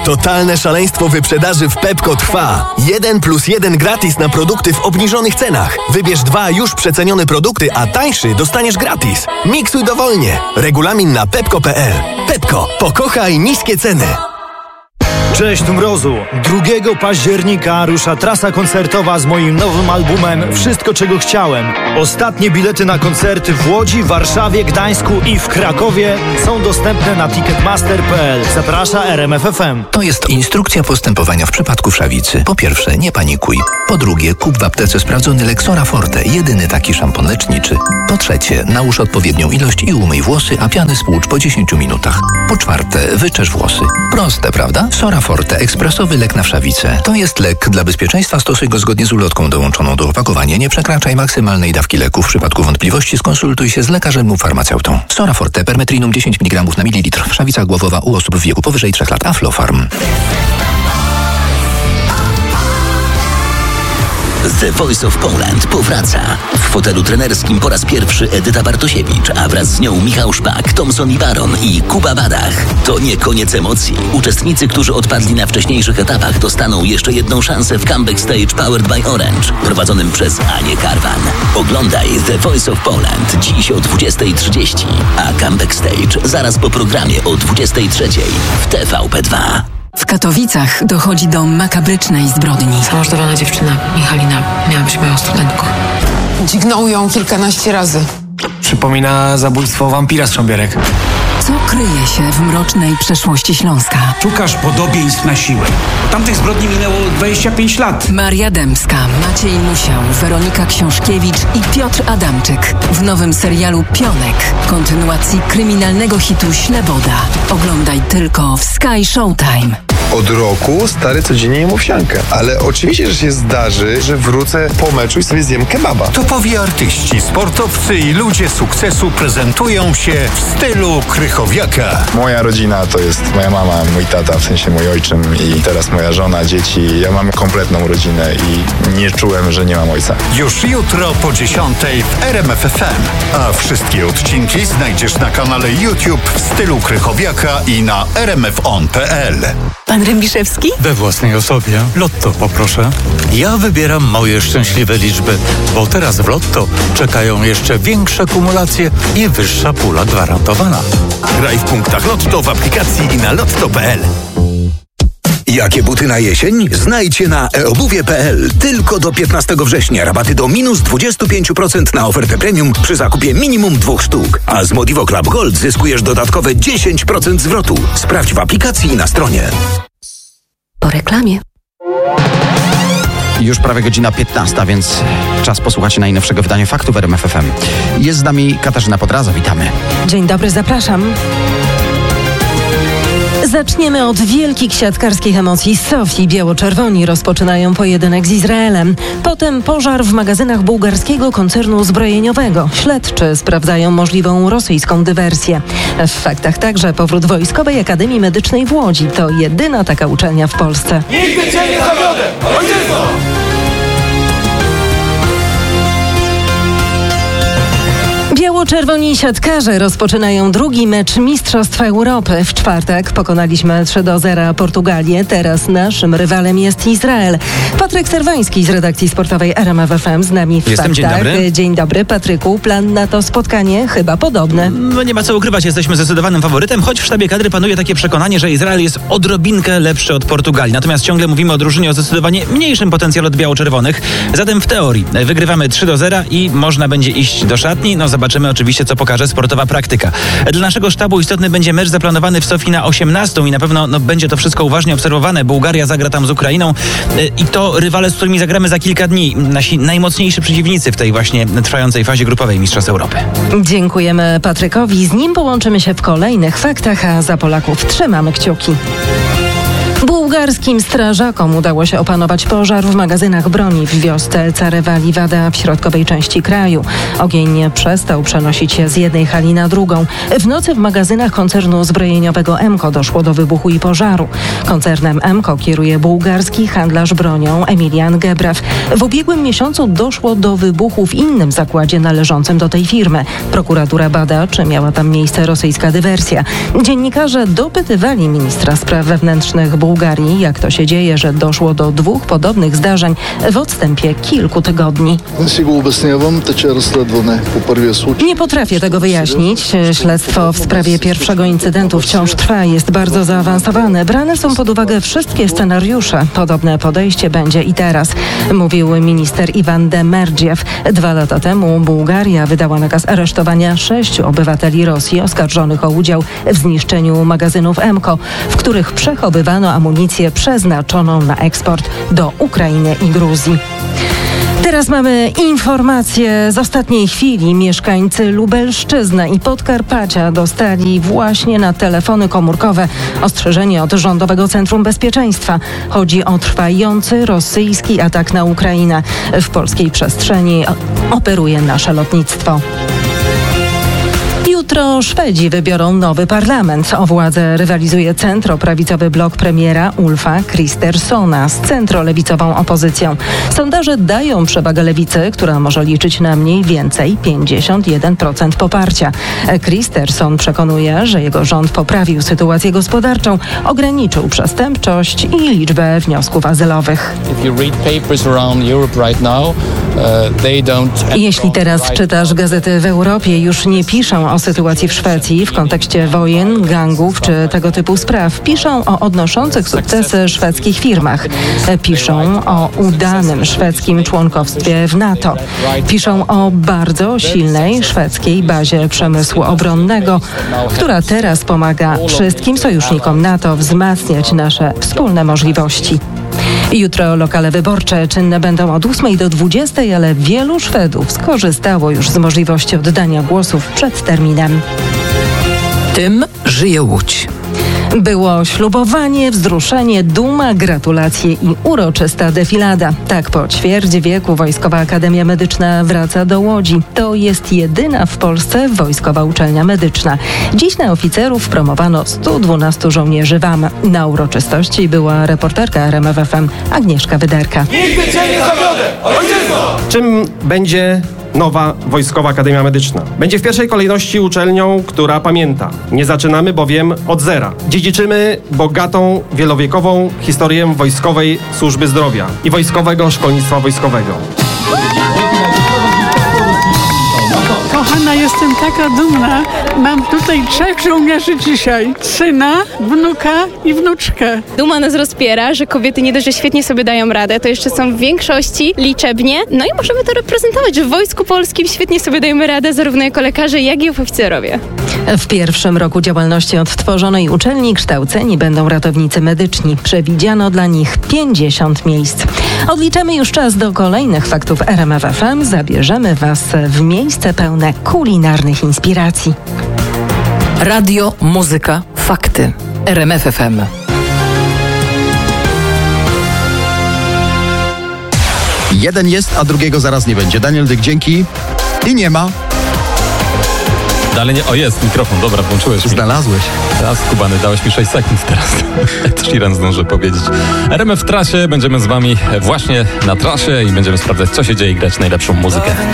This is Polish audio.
Totalne szaleństwo wyprzedaży w Pepco trwa. 1+1 gratis na produkty w obniżonych cenach. Wybierz 2 już przecenione produkty, a tańszy dostaniesz gratis. Miksuj dowolnie. Regulamin na pepco.pl. Pepco. Pokochaj niskie ceny. Cześć Mrozu! 2 października rusza trasa koncertowa z moim nowym albumem Wszystko czego chciałem. Ostatnie bilety na koncerty w Łodzi, Warszawie, Gdańsku i w Krakowie są dostępne na ticketmaster.pl. Zaprasza RMF FM. To jest instrukcja postępowania w przypadku wszawicy. Po pierwsze, nie panikuj. Po drugie, kup w aptece sprawdzony Lexora Forte, jedyny taki szampon leczniczy. Po trzecie, nałóż odpowiednią ilość i umyj włosy, a piany spłucz po 10 minutach. Po czwarte, wyczesz włosy. Proste, prawda? Sora Forte, ekspresowy lek na wszawicę. To jest lek. Dla bezpieczeństwa stosuj go zgodnie z ulotką dołączoną do opakowania. Nie przekraczaj maksymalnej dawki leku. W przypadku wątpliwości skonsultuj się z lekarzem lub farmaceutą. Sora Forte, permetrinum 10 mg na mililitr. Wszawica głowowa u osób w wieku powyżej 3 lat. Aflofarm. The Voice of Poland powraca. W fotelu trenerskim po raz pierwszy Edyta Bartosiewicz, a wraz z nią Michał Szpak, Thomson i Baron i Kuba Badach. To nie koniec emocji. Uczestnicy, którzy odpadli na wcześniejszych etapach, dostaną jeszcze jedną szansę w Comeback Stage Powered by Orange, prowadzonym przez Anię Karwan. Oglądaj The Voice of Poland dziś o 20:30, a Comeback Stage zaraz po programie o 23:00 w TVP2. W Katowicach dochodzi do makabrycznej zbrodni. Zamordowana dziewczyna, Michalina, miała być moją studentką. Dźgnął ją kilkanaście razy. Przypomina zabójstwo wampira z Trząbierek. Co kryje się w mrocznej przeszłości Śląska? Szukasz podobieństw na siłę. Tamtych zbrodni minęło 25 lat. Maria Dębska, Maciej Musiał, Weronika Książkiewicz i Piotr Adamczyk w nowym serialu Pionek, kontynuacji kryminalnego hitu Śleboda. Oglądaj tylko w Sky Showtime. Od roku stary codziennie jem owsiankę, ale oczywiście, że się zdarzy, że wrócę po meczu i sobie zjem kebaba. Topowi artyści, sportowcy i ludzie sukcesu prezentują się w stylu Krychowiaka. Moja rodzina to jest moja mama, mój tata, w sensie mój ojczym i teraz moja żona, dzieci. Ja mam kompletną rodzinę i nie czułem, że nie mam ojca. Już jutro po 10:00 w RMF FM. A wszystkie odcinki znajdziesz na kanale YouTube w stylu Krychowiaka i na rmfon.pl. Pan Rębiszewski? We własnej osobie. Lotto poproszę. Ja wybieram moje szczęśliwe liczby, bo teraz w Lotto czekają jeszcze większe kumulacje i wyższa pula gwarantowana. Graj w punktach Lotto w aplikacji i na lotto.pl. Jakie buty na jesień? Znajdźcie na eobuwie.pl. Tylko do 15 września rabaty do minus 25% na ofertę premium przy zakupie minimum 2 sztuk. A z Modivo Club Gold zyskujesz dodatkowe 10% zwrotu. Sprawdź w aplikacji i na stronie. Po reklamie. Już prawie godzina 15, więc czas posłuchać najnowszego wydania faktów RMF FM. Jest z nami Katarzyna Podraza, witamy. Dzień dobry, zapraszam. Zaczniemy od wielkich siatkarskich emocji. Sofii biało-czerwoni rozpoczynają pojedynek z Izraelem. Potem pożar w magazynach bułgarskiego koncernu zbrojeniowego. Śledczy sprawdzają możliwą rosyjską dywersję. W faktach także powrót Wojskowej Akademii Medycznej w Łodzi. To jedyna taka uczelnia w Polsce. Nigdy cię nie zawiodę! Ojczyzno! Biało-czerwoni siatkarze rozpoczynają drugi mecz Mistrzostwa Europy. W czwartek pokonaliśmy 3-0 Portugalię. Teraz naszym rywalem jest Izrael. Patryk Serwański z redakcji sportowej RMF FM z nami w faktach. Dzień dobry. Dzień dobry, Patryku. Plan na to spotkanie chyba podobny. No nie ma co ukrywać, jesteśmy zdecydowanym faworytem, choć w sztabie kadry panuje takie przekonanie, że Izrael jest odrobinkę lepszy od Portugalii. Natomiast ciągle mówimy o drużynie o zdecydowanie mniejszym potencjale od biało-czerwonych. Zatem w teorii wygrywamy 3-0 i można będzie iść do szatni. No zobaczymy oczywiście, co pokaże sportowa praktyka. Dla naszego sztabu istotny będzie mecz zaplanowany w Sofii na 18:00 i na pewno będzie to wszystko uważnie obserwowane. Bułgaria zagra tam z Ukrainą i to rywale, z którymi zagramy za kilka dni. Nasi najmocniejsi przeciwnicy w tej właśnie trwającej fazie grupowej Mistrzostw Europy. Dziękujemy Patrykowi. Z nim połączymy się w kolejnych faktach, a za Polaków trzymamy kciuki. Bułgarskim strażakom udało się opanować pożar w magazynach broni w wiosce Carewa-Livada w środkowej części kraju. Ogień nie przestał przenosić się z jednej hali na drugą. W nocy w magazynach koncernu zbrojeniowego EMCO doszło do wybuchu i pożaru. Koncernem EMCO kieruje bułgarski handlarz bronią Emilian Gebraw. W ubiegłym miesiącu doszło do wybuchu w innym zakładzie należącym do tej firmy. Prokuratura bada, czy miała tam miejsce rosyjska dywersja. Dziennikarze dopytywali ministra spraw wewnętrznych Bułgarii, jak to się dzieje, że doszło do 2 podobnych zdarzeń w odstępie kilku tygodni. Nie potrafię tego wyjaśnić. Śledztwo w sprawie pierwszego incydentu wciąż trwa, jest bardzo zaawansowane. Brane są pod uwagę wszystkie scenariusze. Podobne podejście będzie i teraz, mówił minister Iwan Demerdziew. 2 lata temu Bułgaria wydała nakaz aresztowania 6 obywateli Rosji oskarżonych o udział w zniszczeniu magazynów EMCO, w których przechowywano amunicję przeznaczoną na eksport do Ukrainy i Gruzji. Teraz mamy informacje z ostatniej chwili. Mieszkańcy Lubelszczyzny i Podkarpacia dostali właśnie na telefony komórkowe ostrzeżenie od Rządowego Centrum Bezpieczeństwa. Chodzi o trwający rosyjski atak na Ukrainę. W polskiej przestrzeni operuje nasze lotnictwo. Jutro Szwedzi wybiorą nowy parlament. O władzę rywalizuje centroprawicowy blok premiera Ulfa Kristerssona z centrolewicową opozycją. Sondaże dają przewagę lewicy, która może liczyć na mniej więcej 51% poparcia. Kristersson przekonuje, że jego rząd poprawił sytuację gospodarczą, ograniczył przestępczość i liczbę wniosków azylowych. Jeśli teraz czytasz gazety w Europie, już nie piszą o sytuacji w Szwecji w kontekście wojen, gangów czy tego typu spraw. Piszą o odnoszących sukcesy szwedzkich firmach. Piszą o udanym szwedzkim członkostwie w NATO. Piszą o bardzo silnej szwedzkiej bazie przemysłu obronnego, która teraz pomaga wszystkim sojusznikom NATO wzmacniać nasze wspólne możliwości. Jutro lokale wyborcze czynne będą od 8 do 20, ale wielu Szwedów skorzystało już z możliwości oddania głosów przed terminem. Tym żyje Łódź. Było ślubowanie, wzruszenie, duma, gratulacje i uroczysta defilada. Tak po ćwierć wieku Wojskowa Akademia Medyczna wraca do Łodzi. To jest jedyna w Polsce wojskowa uczelnia medyczna. Dziś na oficerów promowano 112 żołnierzy WAM. Na uroczystości była reporterka RMF FM Agnieszka Wyderka. Nigdy cię nie zawiodę! Ojczyzno! Czym będzie nowa Wojskowa Akademia Medyczna? Będzie w pierwszej kolejności uczelnią, która pamięta. Nie zaczynamy bowiem od zera. Dziedziczymy bogatą, wielowiekową historię Wojskowej Służby Zdrowia i Wojskowego Szkolnictwa Wojskowego. Kochana, jestem taka dumna. Mam tutaj 3 żołnierzy dzisiaj. Syna, wnuka i wnuczkę. Duma nas rozpiera, że kobiety nie dość, że świetnie sobie dają radę, to jeszcze są w większości liczebnie. No i możemy to reprezentować, że w Wojsku Polskim świetnie sobie dajemy radę zarówno jako lekarze, jak i oficerowie. W pierwszym roku działalności odtworzonej uczelni kształceni będą ratownicy medyczni. Przewidziano dla nich 50 miejsc. Odliczamy już czas do kolejnych faktów RMF FM. Zabierzemy Was w miejsce pełne kulinarnych inspiracji. Radio, muzyka, fakty. RMF FM. Jeden jest, a drugiego zaraz nie będzie. Daniel Dyk, dzięki. I nie ma. Dalej nie... O, jest mikrofon, dobra, włączyłeś mi. Znalazłeś. Teraz, Kubany, dałeś mi 6 sekund teraz. Też Iran zdąży powiedzieć. RMF w trasie, będziemy z wami właśnie na trasie i będziemy sprawdzać, co się dzieje i grać najlepszą muzykę.